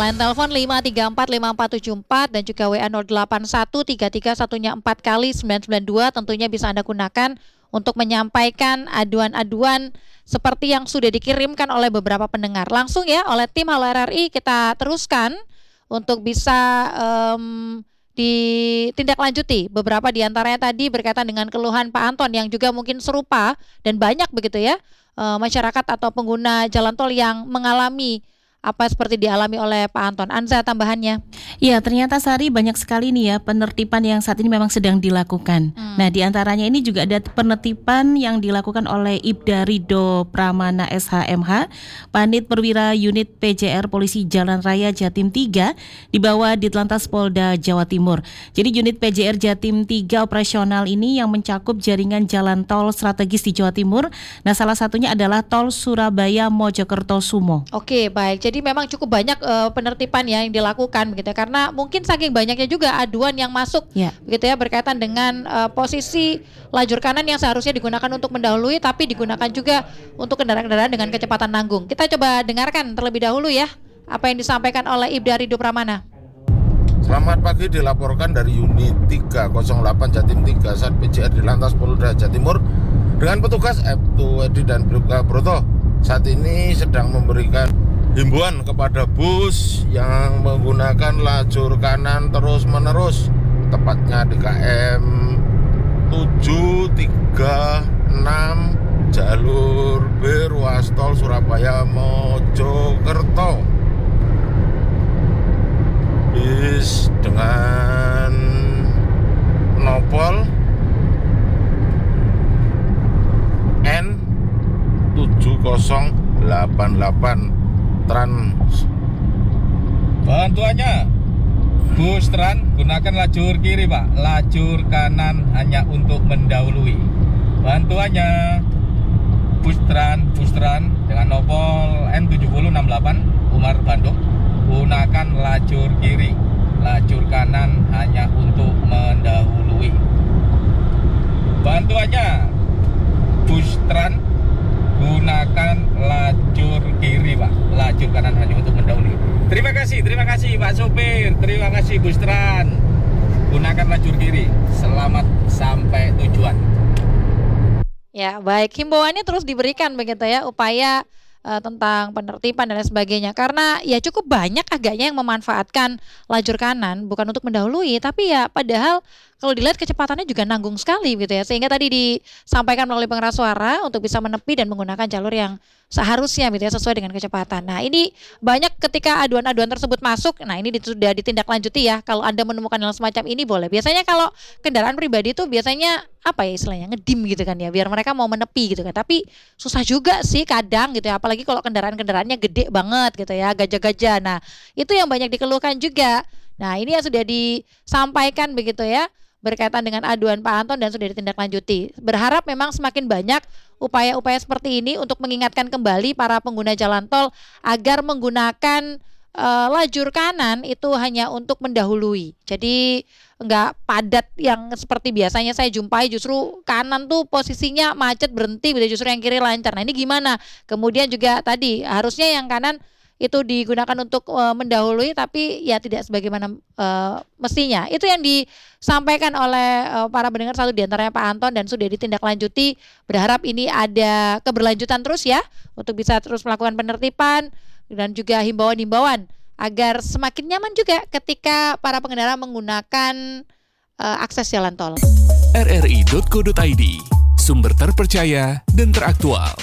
Line telepon 5345454 dan juga WA 08133 4 kali 992 tentunya bisa Anda gunakan untuk menyampaikan aduan-aduan seperti yang sudah dikirimkan oleh beberapa pendengar. Langsung ya oleh tim Halo RRI kita teruskan untuk bisa ditindaklanjuti. Beberapa diantaranya tadi berkaitan dengan keluhan Pak Anton yang juga mungkin serupa dan banyak begitu ya masyarakat atau pengguna jalan tol yang mengalami apa seperti dialami oleh Pak Anton. Anza tambahannya. Ya, ternyata Sari banyak sekali nih ya penertiban yang saat ini memang sedang dilakukan. Nah, diantaranya ini juga ada penertiban yang dilakukan oleh Ibda Ridho Pramana SHMH, Panit Perwira Unit PJR Polisi Jalan Raya Jatim 3 di bawah Ditlantas Polda Jawa Timur. Jadi unit PJR Jatim 3 operasional ini yang mencakup jaringan jalan tol strategis di Jawa Timur. Nah, salah satunya adalah tol Surabaya Mojokerto Sumo. Oke, baik. Jadi memang cukup banyak penertiban ya yang dilakukan begitu ya, karena mungkin saking banyaknya juga aduan yang masuk begitu ya berkaitan dengan posisi lajur kanan yang seharusnya digunakan untuk mendahului tapi digunakan juga untuk kendaraan-kendaraan dengan kecepatan nanggung. Kita coba dengarkan terlebih dahulu ya apa yang disampaikan oleh Ibda Ridho Pramana. Selamat pagi, dilaporkan dari unit 308 Jatim 3 saat PJR di Lantas Polda Jawa Timur dengan petugas Aibtu Edi dan Bribka Broto saat ini sedang memberikan himbauan kepada bus yang menggunakan lajur kanan terus-menerus, tepatnya di KM 736 jalur B ruas tol Surabaya Mojokerto. Bis dengan nopol N7088 Trans. Bantuannya bus Trans gunakan lajur kiri Pak, lajur kanan hanya untuk mendahului. Bantuannya bus Trans dengan nopol N7068 Umar Bandung gunakan lajur kiri, lajur kanan hanya untuk mendahului. Bantuannya bus Trans gunakan lajur kiri Pak, lajur kanan hanya untuk mendahului. Terima kasih Pak Sopir, terima kasih bus Trans. Gunakan lajur kiri, selamat sampai tujuan. Ya baik, himbauannya terus diberikan begitu ya, upaya tentang penertiban dan lain sebagainya, karena ya cukup banyak agaknya yang memanfaatkan lajur kanan bukan untuk mendahului tapi ya padahal kalau dilihat kecepatannya juga nanggung sekali gitu ya, sehingga tadi disampaikan melalui pengeras suara untuk bisa menepi dan menggunakan jalur yang seharusnya gitu ya sesuai dengan kecepatan. Nah ini banyak ketika aduan-aduan tersebut masuk, nah ini sudah ditindaklanjuti ya. Kalau Anda menemukan hal semacam ini boleh. Biasanya kalau kendaraan pribadi itu biasanya apa ya istilahnya ngedim gitu kan ya, biar mereka mau menepi gitu kan. Tapi susah juga sih kadang gitu ya, apalagi kalau kendaraan-kendaraannya gede banget gitu ya, gajah-gajah. Nah itu yang banyak dikeluhkan juga. Nah ini yang sudah disampaikan begitu ya berkaitan dengan aduan Pak Anton dan sudah ditindaklanjuti. Berharap memang semakin banyak upaya-upaya seperti ini untuk mengingatkan kembali para pengguna jalan tol agar menggunakan lajur kanan itu hanya untuk mendahului. Jadi enggak padat yang seperti biasanya saya jumpai, justru kanan tuh posisinya macet berhenti, justru yang kiri lancar. Nah ini gimana? Kemudian juga tadi harusnya yang kanan itu digunakan untuk mendahului tapi ya tidak sebagaimana mestinya. Itu yang disampaikan oleh para pendengar, satu diantaranya Pak Anton, dan sudah ditindaklanjuti. Berharap ini ada keberlanjutan terus ya untuk bisa terus melakukan penertiban dan juga himbauan-himbauan agar semakin nyaman juga ketika para pengendara menggunakan akses jalan tol. rri.co.id, sumber terpercaya dan teraktual.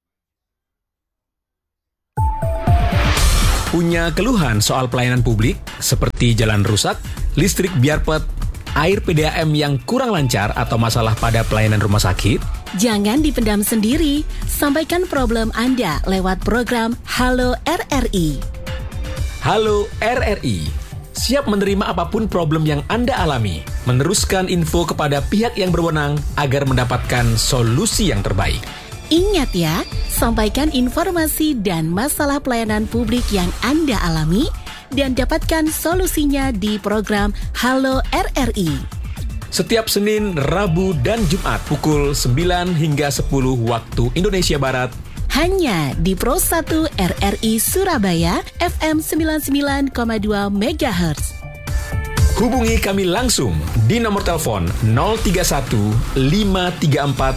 Punya keluhan soal pelayanan publik seperti jalan rusak, listrik biarpet, air PDAM yang kurang lancar atau masalah pada pelayanan rumah sakit? Jangan dipendam sendiri, sampaikan problem Anda lewat program Halo RRI. Halo RRI, siap menerima apapun problem yang Anda alami, meneruskan info kepada pihak yang berwenang agar mendapatkan solusi yang terbaik. Ingat ya, sampaikan informasi dan masalah pelayanan publik yang Anda alami dan dapatkan solusinya di program Halo RRI. Setiap Senin, Rabu, dan Jumat pukul 9 hingga 10 waktu Indonesia Barat hanya di Pro 1 RRI Surabaya FM 99,2 MHz. Hubungi kami langsung di nomor telepon 031 534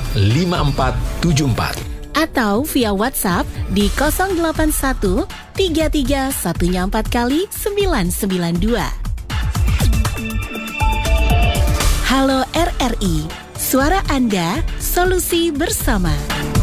5474 atau via WhatsApp di 081 33 114 kali 992. Halo RRI, suara Anda, solusi bersama.